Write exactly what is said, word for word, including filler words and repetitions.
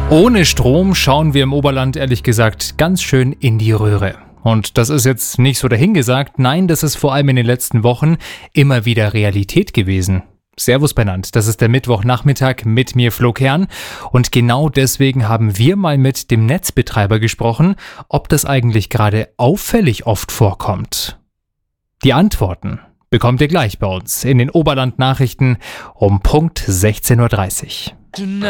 Ohne Strom schauen wir im Oberland ehrlich gesagt ganz schön in die Röhre. Und das ist jetzt nicht so dahingesagt, nein, das ist vor allem in den letzten Wochen immer wieder Realität gewesen. Servus benannt, das ist der Mittwochnachmittag mit mir Flo Kern und genau deswegen haben wir mal mit dem Netzbetreiber gesprochen, ob das eigentlich gerade auffällig oft vorkommt. Die Antworten bekommt ihr gleich bei uns in den Oberland-Nachrichten um Punkt sechzehn Uhr dreißig.